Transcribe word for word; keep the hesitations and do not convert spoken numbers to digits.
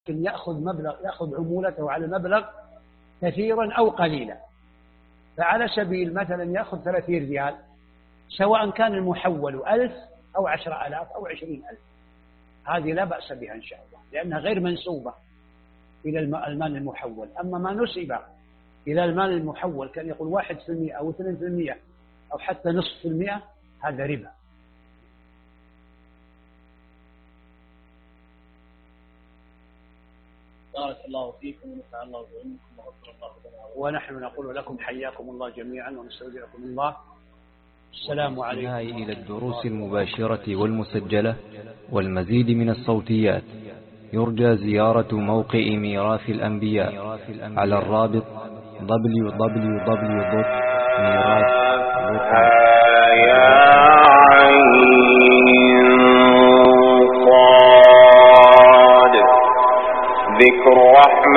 يأخذ مبلغ يأخذ عمولته على مبلغ كثيرا أو قليلا، فعلى سبيل مثلا يأخذ ثلاثين ريال، سواء كان المحول ألف أو عشرة آلاف أو عشرين ألف، هذه لا بأس بها إن شاء الله، لأنها غير منسوبة إلى المال المحول. أما ما نسب إلى المال المحول كان يقول واحد في المئة أو اثنين في المئة أو حتى نصف في المئة، هذا ربا. بارك الله فيكم ونفع الله بعلمكم وغفر الله لنا. ونحن نقول لكم حياكم الله جميعا ونستودعكم الله. السلام عليكم. إلى الدروس المباشرة والمسجلة والمزيد من الصوتيات يرجى زيارة موقع ميراث الأنبياء على الرابط دبليو دبليو دبليو دوت ميراث دوت ذكر رحمة